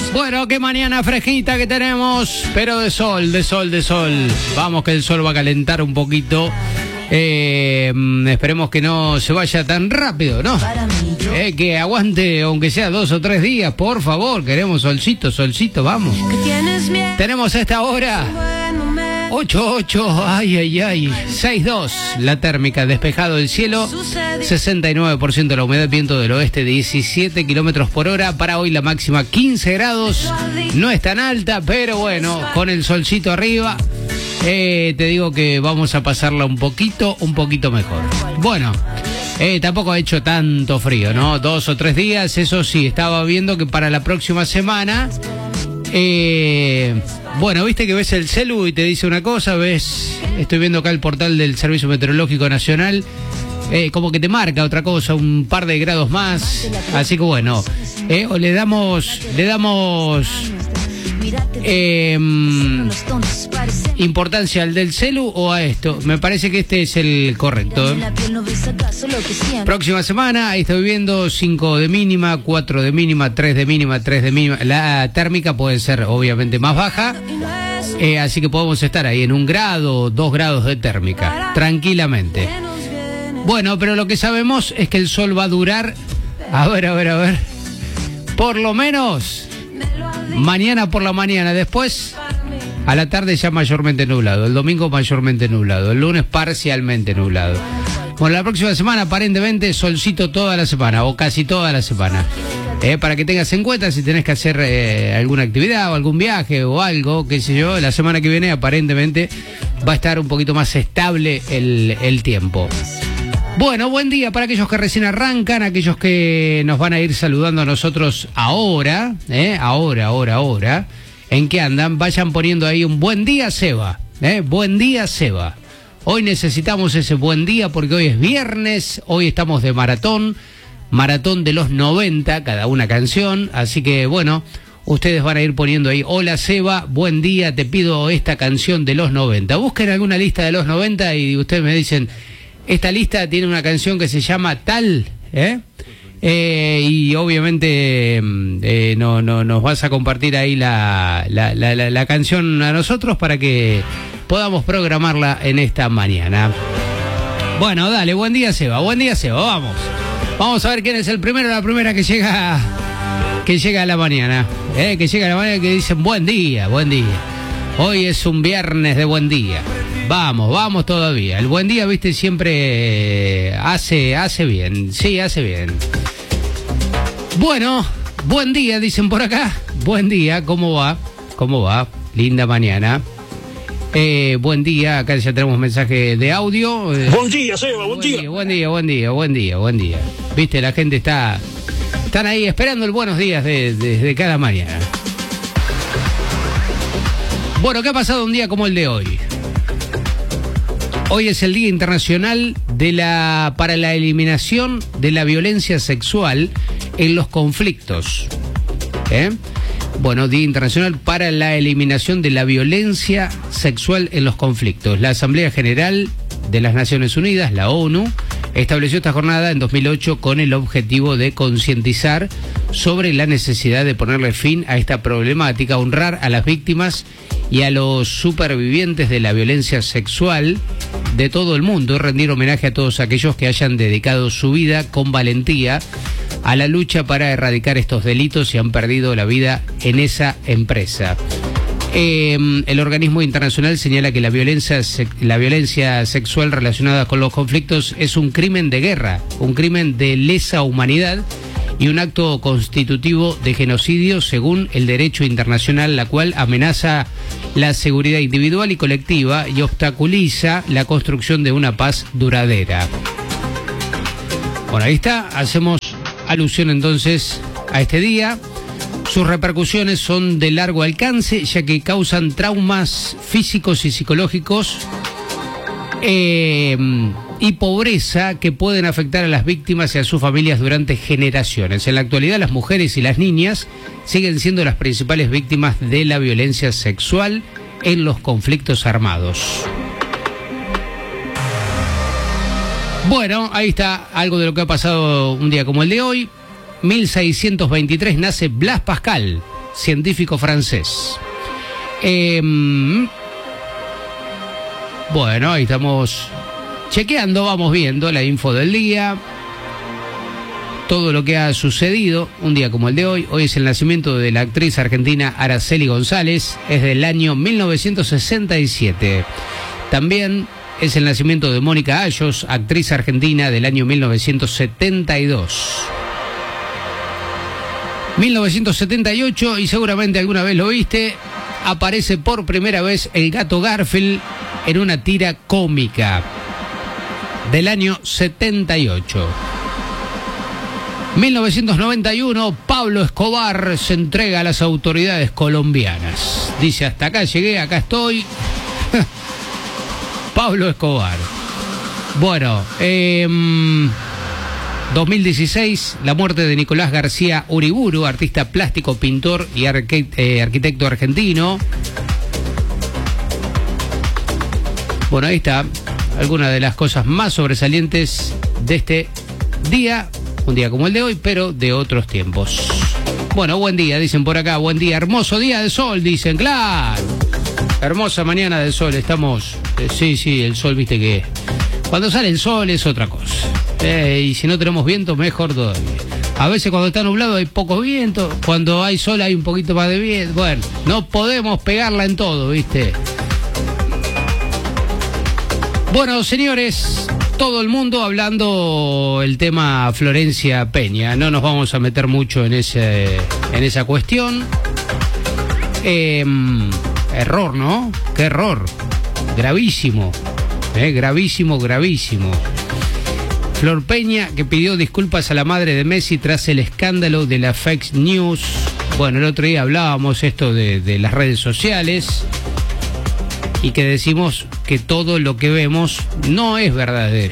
Bueno, qué mañana fresquita que tenemos, pero de sol, de sol, de sol. Vamos que el sol va a calentar un poquito. Esperemos que no se vaya tan rápido, ¿no? Que aguante, aunque sea 2 o 3 días, por favor. Queremos solcito, solcito, vamos. Tenemos a esta hora 8:08, ay, 6:2, la térmica, despejado el cielo, 69% la humedad, viento del oeste, 17 kilómetros por hora. Para hoy la máxima 15 grados, no es tan alta, pero bueno, con el solcito arriba, te digo que vamos a pasarla un poquito mejor. Bueno, tampoco ha hecho tanto frío, ¿no? 2 o 3 días, eso sí, estaba viendo que para la próxima semana... bueno, viste que ves el celu y te dice una cosa, estoy viendo acá el portal del Servicio Meteorológico Nacional, como que te marca otra cosa, un par de grados más, así que bueno, o le damos importancia al del celu o a esto. Me parece que este es el correcto. Próxima semana, ahí estoy viendo 5 de mínima, 4 de mínima, 3 de mínima, 3 de mínima. La térmica puede ser obviamente más baja, así que podemos estar ahí en 1 grado, 2 grados de térmica, tranquilamente. Bueno, pero lo que sabemos es que el sol va a durar, a ver, por lo menos mañana por la mañana, después a la tarde ya mayormente nublado, el domingo mayormente nublado, el lunes parcialmente nublado. Bueno, la próxima semana aparentemente solcito toda la semana o casi toda la semana. Para que tengas en cuenta si tenés que hacer alguna actividad o algún viaje o algo, qué sé yo, la semana que viene aparentemente va a estar un poquito más estable el tiempo. Bueno, buen día para aquellos que recién arrancan, aquellos que nos van a ir saludando a nosotros ahora, ahora. ¿En qué andan? Vayan poniendo ahí un buen día, Seba. Buen día, Seba. Hoy necesitamos ese buen día porque hoy es viernes, hoy estamos de maratón de los 90, cada una canción. Así que bueno, ustedes van a ir poniendo ahí, hola Seba, buen día, te pido esta canción de los 90. Busquen alguna lista de los 90 y ustedes me dicen... Esta lista tiene una canción que se llama Tal, y obviamente nos vas a compartir ahí la canción a nosotros para que podamos programarla en esta mañana. Bueno, dale, buen día Seba, vamos. Vamos a ver quién es el primero o la primera que llega a la mañana, que llega a la mañana que dicen buen día. Hoy es un viernes de buen día. Vamos todavía. El buen día, viste, siempre hace bien. Sí, hace bien. Bueno, buen día, dicen por acá. Buen día, ¿cómo va? Linda mañana. Buen día, acá ya tenemos mensaje de audio. Buen día, Seba, buen día. Buen día. Viste, la gente están ahí esperando el buenos días de cada mañana. Bueno, ¿qué ha pasado un día como el de hoy? Hoy es el Día Internacional para la eliminación de la violencia sexual en los conflictos. Bueno, Día Internacional para la eliminación de la violencia sexual en los conflictos. La Asamblea General de las Naciones Unidas, la ONU, estableció esta jornada en 2008 con el objetivo de concientizar sobre la necesidad de ponerle fin a esta problemática, honrar a las víctimas y a los supervivientes de la violencia sexual de todo el mundo y rendir homenaje a todos aquellos que hayan dedicado su vida con valentía a la lucha para erradicar estos delitos y han perdido la vida en esa empresa. El organismo internacional señala que la violencia sexual relacionada con los conflictos es un crimen de guerra, un crimen de lesa humanidad y un acto constitutivo de genocidio según el derecho internacional, la cual amenaza la seguridad individual y colectiva y obstaculiza la construcción de una paz duradera. Bueno, ahí está, hacemos alusión entonces a este día. Sus repercusiones son de largo alcance, ya que causan traumas físicos y psicológicos y pobreza que pueden afectar a las víctimas y a sus familias durante generaciones. En la actualidad, las mujeres y las niñas siguen siendo las principales víctimas de la violencia sexual en los conflictos armados. Bueno, ahí está algo de lo que ha pasado un día como el de hoy. 1623 nace Blas Pascal, científico francés. Bueno, ahí estamos chequeando, vamos viendo la info del día, todo lo que ha sucedido un día como el de hoy. Hoy es el nacimiento de la actriz argentina Araceli González, es del año 1967. También es el nacimiento de Mónica Ayos, actriz argentina, del año 1972. 1978, y seguramente alguna vez lo viste, aparece por primera vez el gato Garfield en una tira cómica del año 78. 1991, Pablo Escobar se entrega a las autoridades colombianas. Dice, hasta acá llegué, acá estoy. Pablo Escobar. Bueno, 2016, la muerte de Nicolás García Uriburu, artista plástico, pintor y arquitecto argentino. Bueno, ahí está alguna de las cosas más sobresalientes de este día, un día como el de hoy, pero de otros tiempos. Bueno, buen día, dicen por acá, buen día, hermoso día de sol, dicen, claro. Hermosa mañana de sol, estamos, sí, el sol, viste que cuando sale el sol es otra cosa. Y si no tenemos viento, mejor todavía. A veces cuando está nublado hay poco viento, cuando hay sol hay un poquito más de viento. Bueno, no podemos pegarla en todo, viste. Bueno, señores, todo el mundo hablando el tema Florencia Peña. No nos vamos a meter mucho en esa cuestión. Error, ¿no? Qué error. Gravísimo. Gravísimo. Flor Peña, que pidió disculpas a la madre de Messi tras el escándalo de la fake news. Bueno, el otro día hablábamos esto de las redes sociales y que decimos que todo lo que vemos no es verdadero.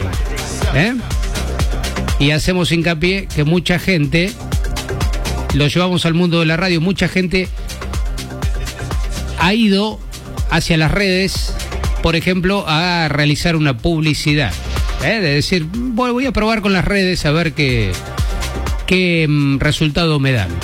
Y hacemos hincapié que mucha gente, lo llevamos al mundo de la radio, mucha gente ha ido hacia las redes, por ejemplo, a realizar una publicidad. De decir, bueno, voy a probar con las redes a ver qué resultado me dan.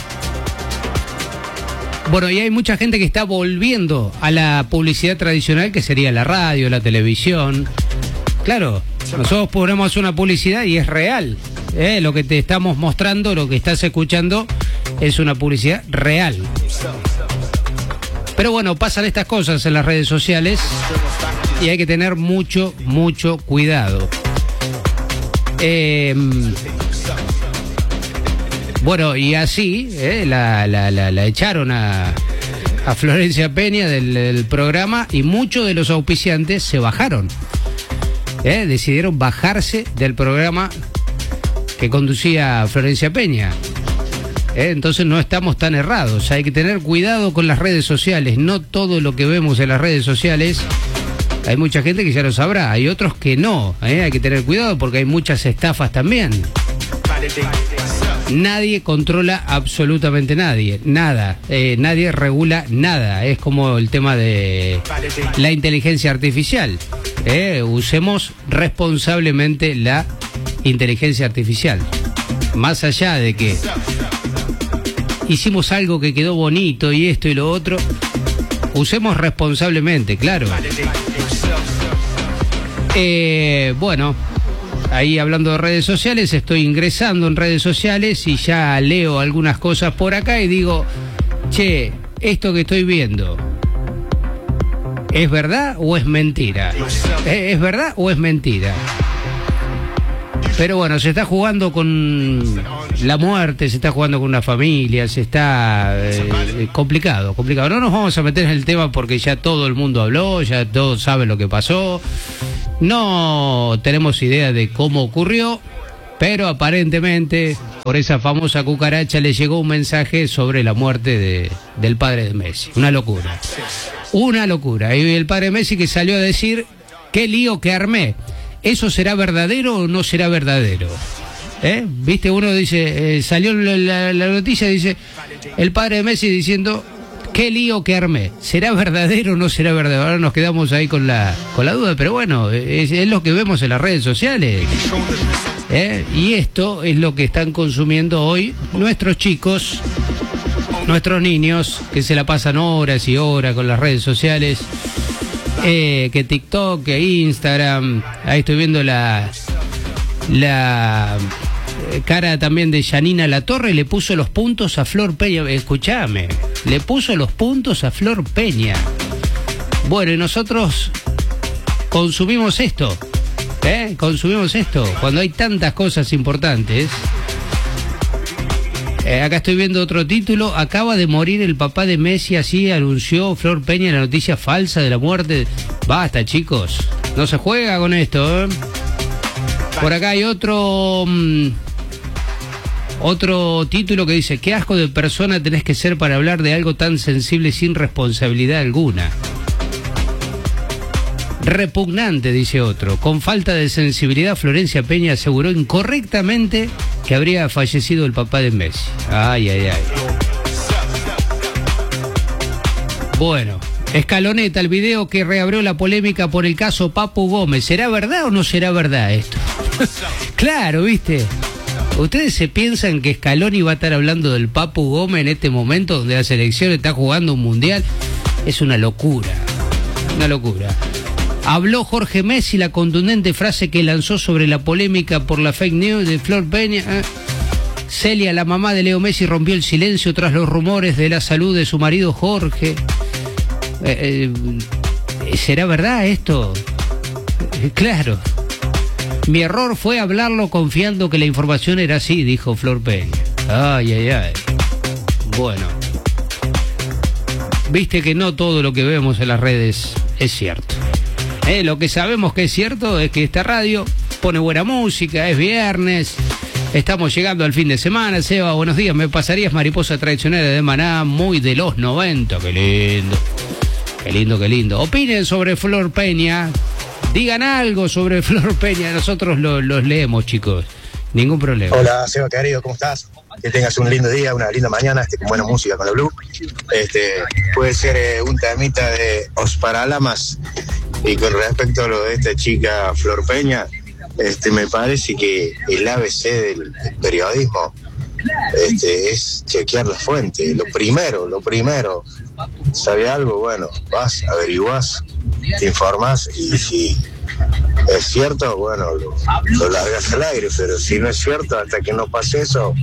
Bueno, y hay mucha gente que está volviendo a la publicidad tradicional, que sería la radio, la televisión. Claro, nosotros ponemos una publicidad y es real. Lo que te estamos mostrando, lo que estás escuchando, es una publicidad real. Pero bueno, pasan estas cosas en las redes sociales y hay que tener mucho cuidado. Bueno, y así la echaron a Florencia Peña del programa y muchos de los auspiciantes se bajaron. Decidieron bajarse del programa que conducía Florencia Peña. Entonces no estamos tan errados. Hay que tener cuidado con las redes sociales. No todo lo que vemos en las redes sociales. Hay mucha gente que ya lo sabrá, hay otros que no. Hay que tener cuidado porque hay muchas estafas también. Nadie controla absolutamente nada. Nadie regula nada. Es como el tema de la inteligencia artificial. Usemos responsablemente la inteligencia artificial. Más allá de que hicimos algo que quedó bonito y esto y lo otro, usemos responsablemente, claro. Bueno, ahí hablando de redes sociales, estoy ingresando en redes sociales y ya leo algunas cosas por acá y digo, che, esto que estoy viendo, ¿es verdad o es mentira? ¿Es verdad o es mentira? Pero bueno, se está jugando con la muerte, se está jugando con una familia, se está complicado. No nos vamos a meter en el tema porque ya todo el mundo habló, ya todos saben lo que pasó. No tenemos idea de cómo ocurrió, pero aparentemente por esa famosa cucaracha le llegó un mensaje sobre la muerte del padre de Messi. Una locura. Y el padre de Messi que salió a decir, qué lío que armé. ¿Eso será verdadero o no será verdadero? ¿Viste? Uno dice, salió la noticia, dice, el padre de Messi diciendo, qué lío que armé. ¿Será verdadero o no será verdadero? Ahora nos quedamos ahí con la duda, pero bueno, es lo que vemos en las redes sociales. Y esto es lo que están consumiendo hoy nuestros chicos nuestros niños, que se la pasan horas y horas con las redes sociales, que TikTok, que Instagram. Ahí estoy viendo la cara también de Yanina Latorre. Le puso los puntos a Flor Peña. Escuchame, le puso los puntos a Flor Peña. Bueno, y nosotros consumimos esto, consumimos esto cuando hay tantas cosas importantes. Acá estoy viendo otro título. Acaba de morir el papá de Messi, así anunció Flor Peña la noticia falsa de la muerte. Basta, chicos, no se juega con esto, ¿eh? Por acá hay otro título que dice: qué asco de persona tenés que ser para hablar de algo tan sensible sin responsabilidad alguna. Repugnante, dice otro. Con falta de sensibilidad, Florencia Peña aseguró incorrectamente que habría fallecido el papá de Messi. Ay, ay, ay. Bueno, Escaloneta, el video que reabrió la polémica por el caso Papu Gómez. ¿Será verdad o no será verdad esto? Claro, ¿viste? ¿Ustedes se piensan que Scaloni va a estar hablando del Papu Gómez en este momento donde la selección está jugando un mundial? Es una locura. Una locura. Habló Jorge Messi, la contundente frase que lanzó sobre la polémica por la fake news de Flor Peña. Celia, la mamá de Leo Messi, rompió el silencio tras los rumores de la salud de su marido Jorge. ¿Será verdad esto? Claro. Mi error fue hablarlo confiando que la información era así, dijo Flor Peña. Ay, ay, ay. Bueno. Viste que no todo lo que vemos en las redes es cierto. Lo que sabemos que es cierto es que esta radio pone buena música, es viernes, estamos llegando al fin de semana. Seba, buenos días, me pasarías Mariposa Traicionera de Maná, muy de los 90, qué lindo. Qué lindo, qué lindo. Opinen sobre Flor Peña, digan algo sobre Flor Peña, nosotros los leemos, chicos, ningún problema. Hola, Seba, querido, ¿cómo estás? Que tengas un lindo día, una linda mañana, con buena música, con la Blue. Puede ser un temita de Os Paralamas. Y con respecto a lo de esta chica Flor Peña, me parece que el ABC del periodismo es chequear la fuente. Lo primero. ¿Sabe algo? Bueno, vas, averiguás, te informás y si es cierto, bueno, lo largas al aire, pero si no es cierto, hasta que no pase eso,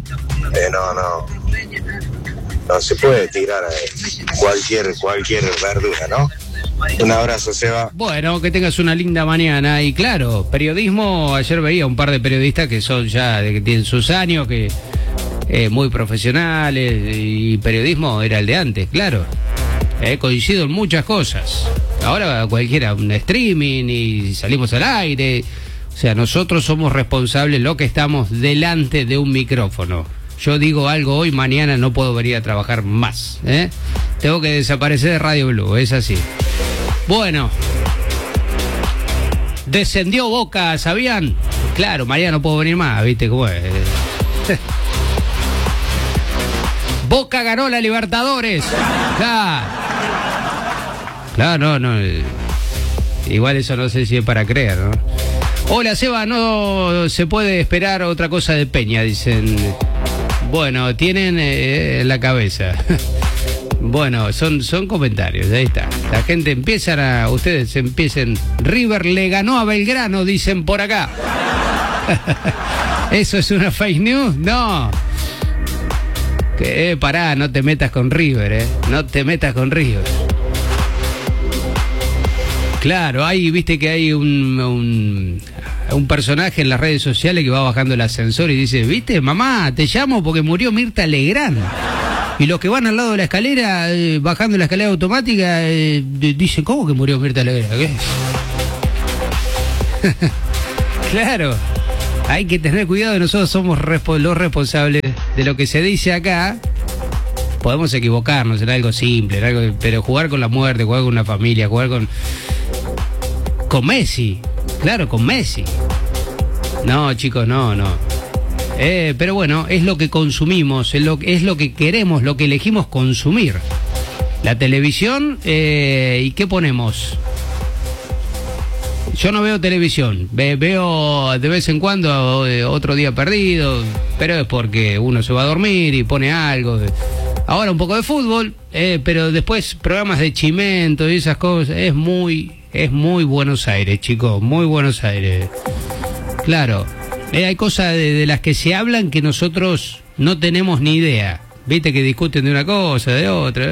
no se puede tirar cualquier verdura, ¿no? Un abrazo, Seba. Bueno, que tengas una linda mañana. Y claro, periodismo, ayer veía un par de periodistas que son ya, que tienen sus años, que muy profesionales, y periodismo era el de antes, claro. Coincido en muchas cosas. Ahora cualquiera, un streaming y salimos al aire. O sea, nosotros somos responsables lo que estamos delante de un micrófono. Yo digo algo hoy, mañana no puedo venir a trabajar más. Tengo que desaparecer de Radio Blue, es así. Bueno, descendió Boca, ¿sabían? Claro, mañana no puedo venir más, ¿viste cómo es? Boca ganó la Libertadores. Claro, no. Igual eso no sé si es para creer, ¿no? Hola, Seba, no se puede esperar otra cosa de Peña, dicen. Bueno, tienen en la cabeza. Bueno, son comentarios, ahí está. La gente ustedes empiecen. River le ganó a Belgrano, dicen por acá. ¿Eso es una fake news? No. Pará, no te metas con River, no te metas con River. Claro, viste que hay un personaje en las redes sociales que va bajando el ascensor y dice: ¿viste, mamá? Te llamo porque murió Mirta Legrand. Y los que van al lado de la escalera, bajando la escalera automática, dicen: ¿cómo que murió Mirta Legrand? ¿Qué? Claro, hay que tener cuidado, nosotros somos los responsables de lo que se dice acá. Podemos equivocarnos en algo simple, pero jugar con la muerte, jugar con una familia, jugar con Messi, claro, con Messi. No, chicos, no. Pero bueno, es lo que consumimos, es lo que queremos, lo que elegimos consumir. La televisión, ¿y qué ponemos? Yo no veo televisión, veo de vez en cuando Otro Día Perdido, pero es porque uno se va a dormir y pone algo Ahora un poco de fútbol, pero después programas de Chimento y esas cosas. Es muy Buenos Aires, chicos, muy Buenos Aires. Claro, hay cosas de las que se hablan que nosotros no tenemos ni idea. Viste que discuten de una cosa, de otra.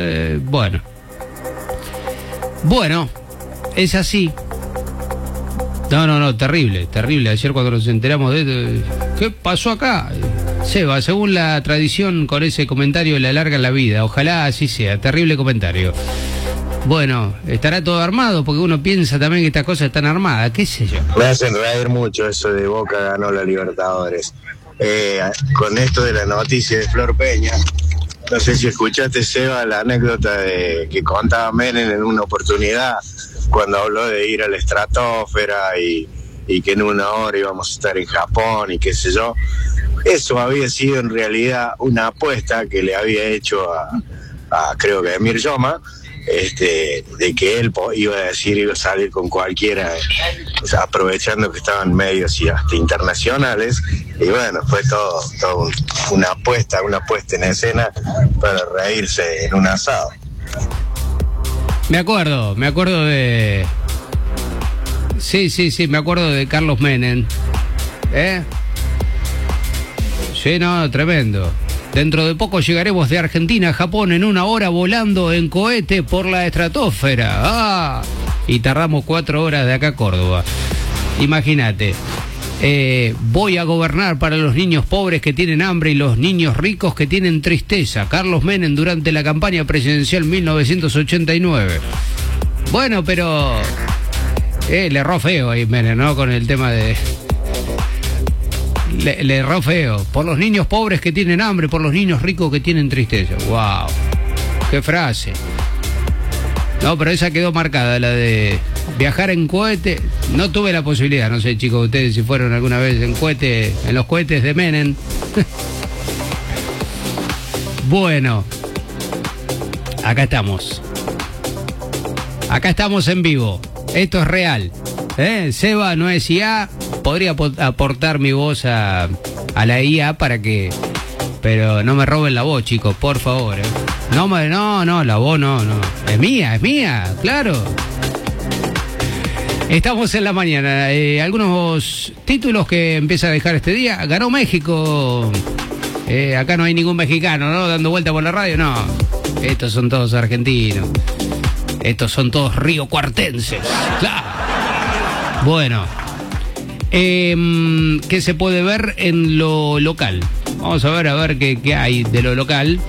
Bueno, es así. No, terrible. Ayer cuando nos enteramos de esto, ¿qué pasó acá? Seba, según la tradición, con ese comentario le alargan la vida. Ojalá así sea. Terrible comentario. Bueno, estará todo armado, porque uno piensa también que estas cosas están armadas, qué sé yo. Me hacen reír mucho eso de Boca ganó la Libertadores. Con esto de la noticia de Flor Peña, no sé si escuchaste, Seba, la anécdota que contaba Menem en una oportunidad cuando habló de ir a la estratosfera y que en una hora íbamos a estar en Japón y qué sé yo. Eso había sido en realidad una apuesta que le había hecho a creo que a Emir Yoma, de que él iba a salir con cualquiera, o sea, aprovechando que estaban medios y hasta internacionales, y bueno, fue todo una puesta en escena para reírse en un asado. Me acuerdo de... Sí, me acuerdo de Carlos Menem. Sí, no, tremendo. Dentro de poco llegaremos de Argentina a Japón en 1 hora volando en cohete por la estratosfera. Y tardamos 4 horas de acá a Córdoba. Imagínate. Voy a gobernar para los niños pobres que tienen hambre y los niños ricos que tienen tristeza. Carlos Menem durante la campaña presidencial 1989. Bueno, pero le erró feo ahí Menem, ¿no? Con el tema de... Le erró feo. Por los niños pobres que tienen hambre, por los niños ricos que tienen tristeza. ¡Wow! ¡Qué frase! No, pero esa quedó marcada, la de viajar en cohete. No tuve la posibilidad, no sé, chicos, ustedes si fueron alguna vez en los cohetes de Menem. Bueno, acá estamos. Acá estamos en vivo. Esto es real. Seba no es IA. Podría aportar mi voz a la IA para que... Pero no me roben la voz, chicos, por favor. No, la voz no. Es mía, claro. Estamos en la mañana. Algunos títulos que empieza a dejar este día. Ganó México. Acá no hay ningún mexicano, ¿no? Dando vuelta por la radio, no. Estos son todos argentinos. Estos son todos riocuartenses. Claro. Bueno. ¿Qué se puede ver en lo local? Vamos a ver qué hay de lo local.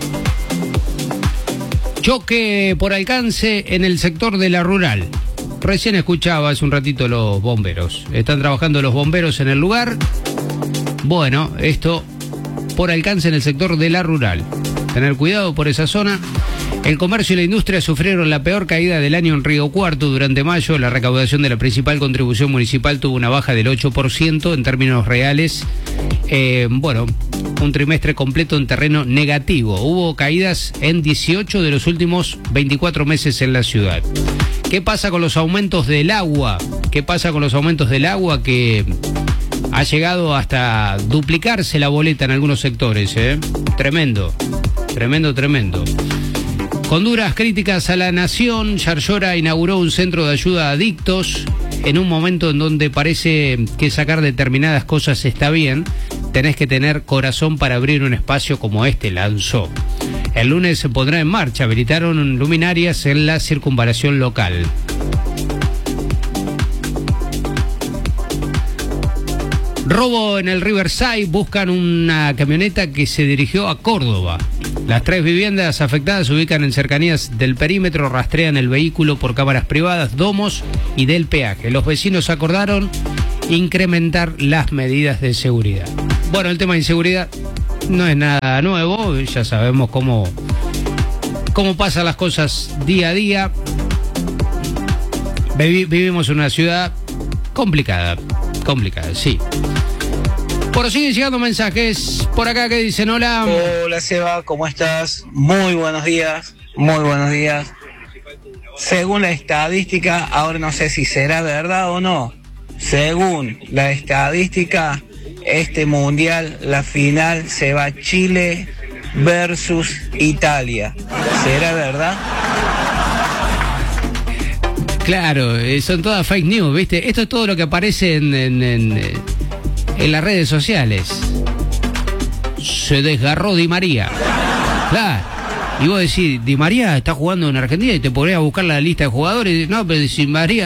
Choque por alcance en el sector de la rural. Recién escuchaba hace un ratito los bomberos. Están trabajando los bomberos en el lugar. Bueno, esto por alcance en el sector de la rural. Tener cuidado por esa zona. El comercio y la industria sufrieron la peor caída del año en Río Cuarto. Durante mayo, la recaudación de la principal contribución municipal tuvo una baja del 8% en términos reales. Un trimestre completo en terreno negativo. Hubo caídas en 18 de los últimos 24 meses en la ciudad. ¿Qué pasa con los aumentos del agua? Que ha llegado hasta duplicarse la boleta en algunos sectores, Tremendo. Con duras críticas a la nación, Yarlora inauguró un centro de ayuda a adictos en un momento en donde parece que sacar determinadas cosas está bien. Tenés que tener corazón para abrir un espacio como este, lanzó. El lunes se pondrá en marcha, habilitaron luminarias en la circunvalación local. Robo en el Riverside, buscan una camioneta que se dirigió a Córdoba. Las 3 viviendas afectadas se ubican en cercanías del perímetro, rastrean el vehículo por cámaras privadas, domos y del peaje. Los vecinos acordaron incrementar las medidas de seguridad. Bueno, el tema de inseguridad no es nada nuevo, ya sabemos cómo pasan las cosas día a día. Vivimos en una ciudad complicada, sí. Pero siguen llegando mensajes por acá que dicen hola. Hola Seba, ¿cómo estás? Muy buenos días. Según la estadística, ahora no sé si será verdad o no, según la estadística, este mundial, la final se va a Chile versus Italia. ¿Será verdad? Claro, son todas fake news, ¿viste? Esto es todo lo que aparece en las redes sociales. Se desgarró Di María. Claro. Y vos decís, Di María está jugando en Argentina y te podrías buscar la lista de jugadores. No, pero Di María...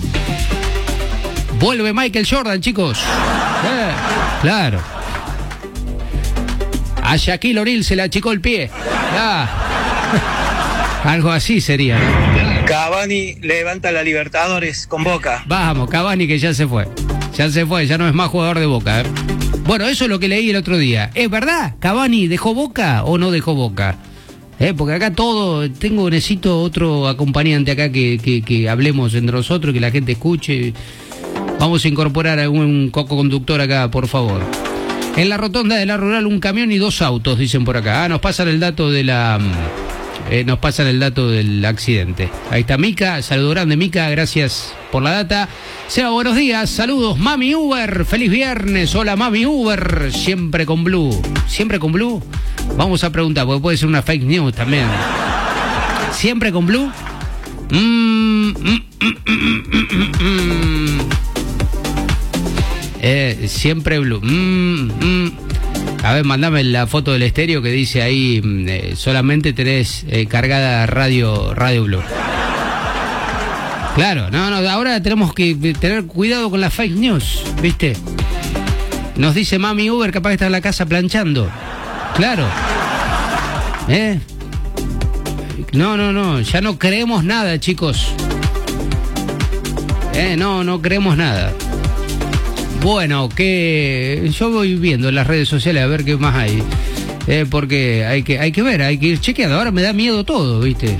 Vuelve Michael Jordan, chicos. Claro. A Shaquille O'Neal se le achicó el pie. Algo así sería, ¿no? Cavani levanta la Libertadores con Boca. Vamos, Cavani que ya se fue. Ya no es más jugador de Boca. Bueno, eso es lo que leí el otro día. ¿Es verdad? ¿Cavani dejó Boca o no dejó Boca? Porque acá necesito otro acompañante acá que hablemos entre nosotros, que la gente escuche. Vamos a incorporar a un coconductor acá, por favor. En la rotonda de la Rural, un camión y 2 autos, dicen por acá. Nos pasan el dato de del accidente. Ahí está Mica, saludo grande Mica, gracias por la data. Seba, buenos días, saludos, Mami Uber, feliz viernes, hola Mami Uber, siempre con Blue. ¿Siempre con Blue? Vamos a preguntar, porque puede ser una fake news también. ¿Siempre con Blue? Siempre Blue. A ver, mandame la foto del estéreo que dice ahí, solamente tenés cargada Radio Blue. Claro, no, ahora tenemos que tener cuidado con las fake news, ¿viste? Nos dice Mami Uber, capaz que está en la casa planchando. Claro. No, ya no creemos nada, chicos. No creemos nada. Bueno, que yo voy viendo en las redes sociales a ver qué más hay. Porque hay que ver, hay que ir chequeando. Ahora me da miedo todo, ¿viste?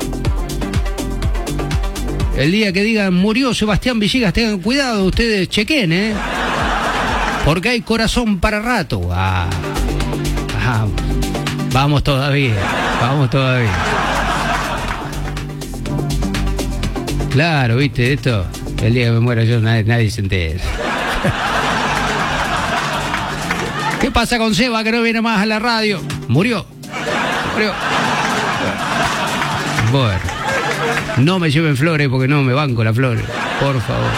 El día que digan murió Sebastián Villegas, tengan cuidado, ustedes chequen, porque hay corazón para rato. Vamos todavía. Claro, ¿viste? Esto, el día que me muera yo, nadie se entera. ¿Qué pasa con Seba que no viene más a la radio? Murió. Bueno, no me lleven flores porque no me banco las flores, por favor.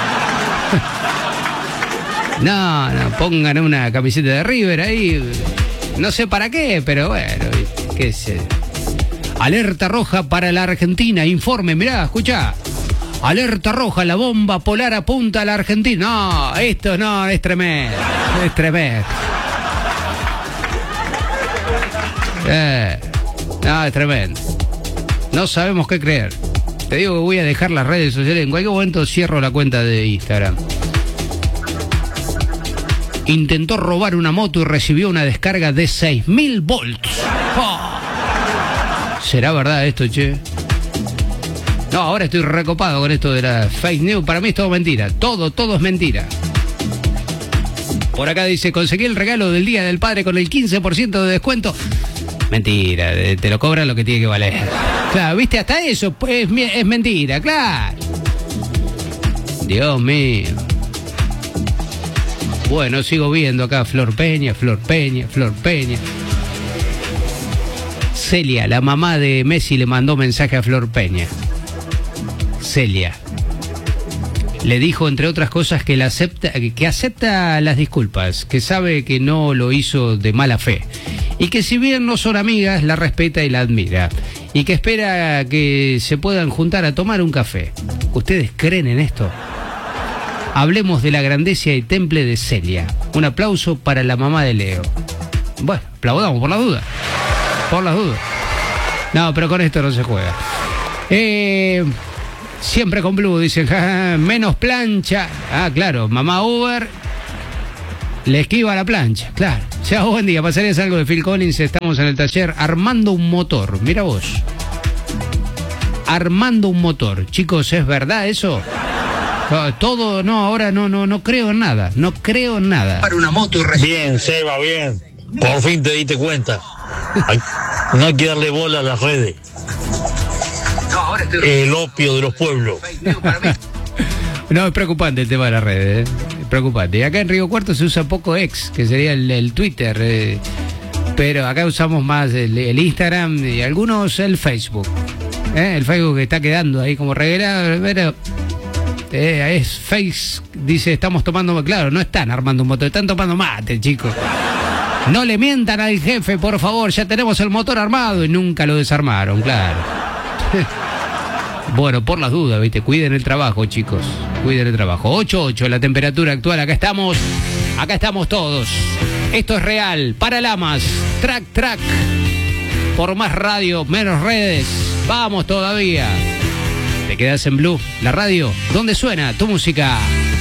No, pongan una camiseta de River ahí. No sé para qué, pero bueno, qué sé. Alerta roja para la Argentina, informe, mirá, escuchá. Alerta roja, la bomba polar apunta a la Argentina. No, esto no, es tremendo. Es tremendo. No, es tremendo. No sabemos qué creer. Te digo que voy a dejar las redes sociales. En cualquier momento cierro la cuenta de Instagram. Intentó robar una moto y recibió una descarga de 6.000 volts. Oh. ¿Será verdad esto, che? No, ahora estoy recopado con esto de la fake news. Para mí es todo mentira. Todo es mentira. Por acá dice, conseguí el regalo del Día del Padre con el 15% de descuento. Mentira, te lo cobran lo que tiene que valer. Claro, viste, hasta eso es mentira, claro. Dios mío. Bueno, sigo viendo acá Flor Peña. Celia, la mamá de Messi, le mandó mensaje a Flor Peña. Celia le dijo, entre otras cosas, que acepta las disculpas, que sabe que no lo hizo de mala fe y que si bien no son amigas, la respeta y la admira y que espera que se puedan juntar a tomar un café. ¿Ustedes creen en esto? Hablemos de la grandeza y temple de Celia. Un aplauso para la mamá de Leo. Bueno, aplaudamos por las dudas. No, pero con esto no se juega. Siempre con Blue, dicen, menos plancha. Ah, claro, mamá Uber le esquiva la plancha, claro. Chao, buen día, pasarías algo de Phil Collins, estamos en el taller armando un motor. Mira vos. Armando un motor. Chicos, ¿es verdad eso? Ahora no creo en nada. Para una moto. Bien, Seba, bien. Por fin te diste cuenta. No hay que darle bola a las redes. El opio de los pueblos. No, es preocupante el tema de las redes, Es preocupante. Y acá en Río Cuarto se usa poco X, que sería el Twitter. Pero acá usamos más el Instagram y algunos el Facebook. El Facebook que está quedando ahí como reguera, pero es Face, dice, estamos tomando, claro, no están armando un motor, están tomando mate, chicos. No le mientan al jefe, por favor, ya tenemos el motor armado y nunca lo desarmaron, claro. Bueno, por las dudas, ¿viste? Cuiden el trabajo, chicos, cuiden el trabajo. 8.8 la temperatura actual, acá estamos todos. Esto es real, Paralamas, track, por más radio, menos redes, vamos todavía. Te quedas en Blue, la radio, donde suena tu música.